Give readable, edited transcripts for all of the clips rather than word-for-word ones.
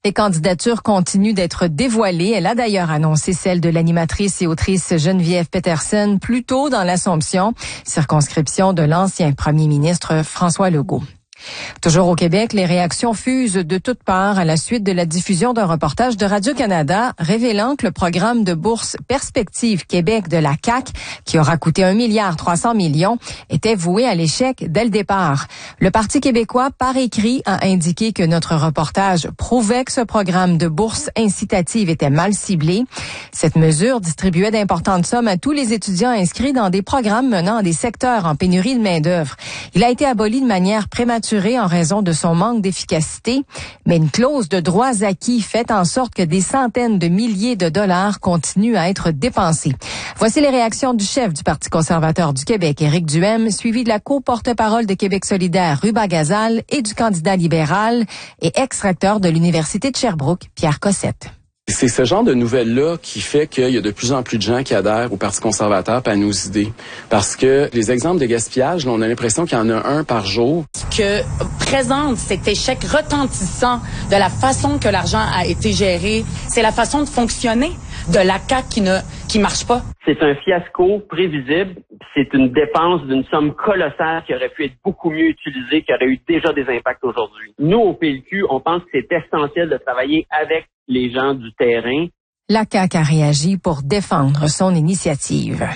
Les candidatures continuent d'être dévoilées. Elle a d'ailleurs annoncé celle de l'animatrice et autrice Geneviève Peterson plus tôt dans l'Assomption, circonscription de l'ancien premier ministre François Legault. Toujours au Québec, les réactions fusent de toutes parts à la suite de la diffusion d'un reportage de Radio-Canada révélant que le programme de bourse Perspective Québec de la CAQ, qui aura coûté 1,3 milliard, était voué à l'échec dès le départ. Le Parti québécois, par écrit, a indiqué que notre reportage prouvait que ce programme de bourse incitative était mal ciblé. Cette mesure distribuait d'importantes sommes à tous les étudiants inscrits dans des programmes menant à des secteurs en pénurie de main-d'œuvre. Il a été aboli de manière prématurée en raison de son manque d'efficacité, mais une clause de droits acquis fait en sorte que des centaines de milliers de dollars continuent à être dépensés. Voici les réactions du chef du Parti conservateur du Québec, Éric Duhaime, suivi de la co-porte-parole de Québec solidaire, Ruba Gazal, et du candidat libéral et ex-recteur de l'Université de Sherbrooke, Pierre Cossette. C'est ce genre de nouvelles-là qui fait qu'il y a de plus en plus de gens qui adhèrent au Parti conservateur et à nos idées. Parce que les exemples de gaspillage, là, on a l'impression qu'il y en a un par jour. Que présente cet échec retentissant de la façon que l'argent a été géré, c'est la façon de fonctionner de la CAQ qui marche pas. C'est un fiasco prévisible. C'est une dépense d'une somme colossale qui aurait pu être beaucoup mieux utilisée, qui aurait eu déjà des impacts aujourd'hui. Nous, au PLQ, on pense que c'est essentiel de travailler avec les gens du terrain. La CAQ a réagi pour défendre son initiative.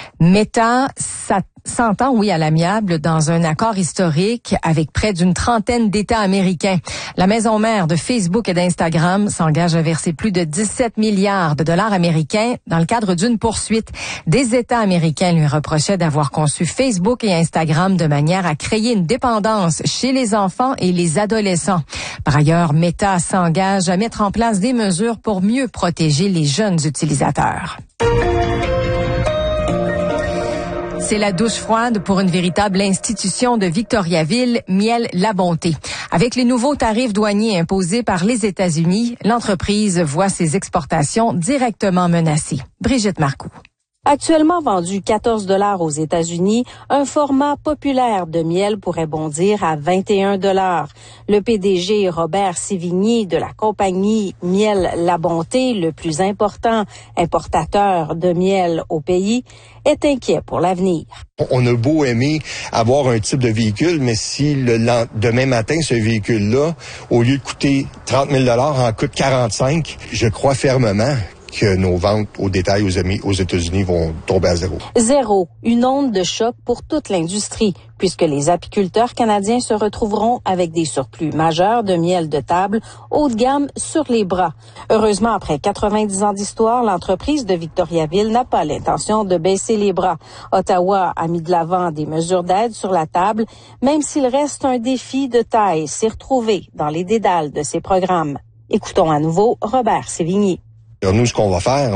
Meta s'entend, à l'amiable dans un accord historique avec près d'une trentaine d'États américains. La maison mère de Facebook et d'Instagram s'engage à verser plus de 17 milliards de dollars américains dans le cadre d'une poursuite. Des États américains lui reprochaient d'avoir conçu Facebook et Instagram de manière à créer une dépendance chez les enfants et les adolescents. Par ailleurs, Meta s'engage à mettre en place des mesures pour mieux protéger les jeunes utilisateurs. C'est la douche froide pour une véritable institution de Victoriaville, Miel La Bonté. Avec les nouveaux tarifs douaniers imposés par les États-Unis, l'entreprise voit ses exportations directement menacées. Brigitte Marcoux. Actuellement vendu 14 $ aux États-Unis, un format populaire de miel pourrait bondir à 21 $. Le PDG Robert Sévigny de la compagnie Miel La Bonté, le plus important importateur de miel au pays, est inquiet pour l'avenir. On a beau aimer avoir un type de véhicule, mais si demain matin, ce véhicule-là, au lieu de coûter 30 000 $ en coûte 45, je crois fermement que nos ventes au détail aux États-Unis vont tomber à zéro. Zéro, une onde de choc pour toute l'industrie, puisque les apiculteurs canadiens se retrouveront avec des surplus majeurs de miel de table haut de gamme sur les bras. Heureusement, après 90 ans d'histoire, l'entreprise de Victoriaville n'a pas l'intention de baisser les bras. Ottawa a mis de l'avant des mesures d'aide sur la table, même s'il reste un défi de taille, s'y retrouver dans les dédales de ces programmes. Écoutons à nouveau Robert Sévigny. Alors nous, ce qu'on va faire,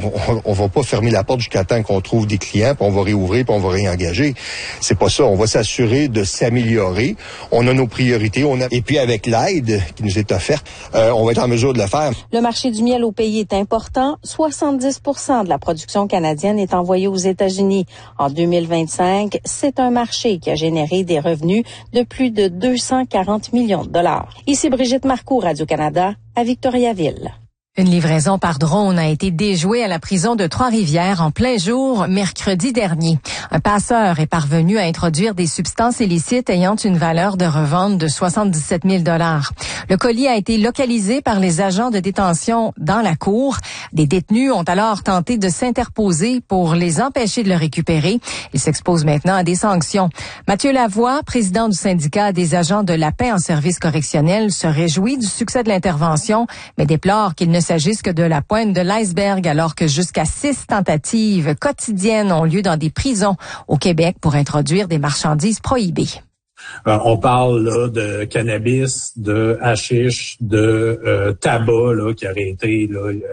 on va pas fermer la porte jusqu'à temps qu'on trouve des clients, puis on va réouvrir, puis on va réengager. C'est pas ça. On va s'assurer de s'améliorer. On a nos priorités. Et puis avec l'aide qui nous est offerte, on va être en mesure de le faire. Le marché du miel au pays est important. 70 % de la production canadienne est envoyée aux États-Unis. En 2025, c'est un marché qui a généré des revenus de plus de 240 millions de dollars. Ici Brigitte Marcoux, Radio-Canada, à Victoriaville. Une livraison par drone a été déjouée à la prison de Trois-Rivières en plein jour mercredi dernier. Un passeur est parvenu à introduire des substances illicites ayant une valeur de revente de 77 000 $. Le colis a été localisé par les agents de détention dans la cour. Des détenus ont alors tenté de s'interposer pour les empêcher de le récupérer. Ils s'exposent maintenant à des sanctions. Mathieu Lavoie, président du syndicat des agents de la paix en service correctionnel, se réjouit du succès de l'intervention, mais déplore qu'il ne s'agisse que de la pointe de l'iceberg alors que jusqu'à 6 tentatives quotidiennes ont lieu dans des prisons au Québec pour introduire des marchandises prohibées. On parle là, de cannabis, de hashish, de tabac là, qui aurait été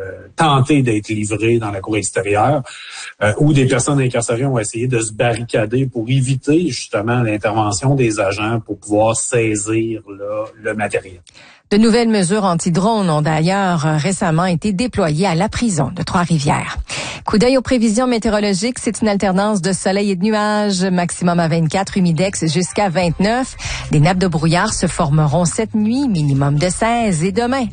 tenté d'être livré dans la cour extérieure, où des personnes incarcérées ont essayé de se barricader pour éviter justement l'intervention des agents pour pouvoir saisir là, le matériel. De nouvelles mesures anti-drones ont d'ailleurs récemment été déployées à la prison de Trois-Rivières. Coup d'œil aux prévisions météorologiques, c'est une alternance de soleil et de nuages, maximum à 24, humidex jusqu'à 29. Des nappes de brouillard se formeront cette nuit, minimum de 16, et demain,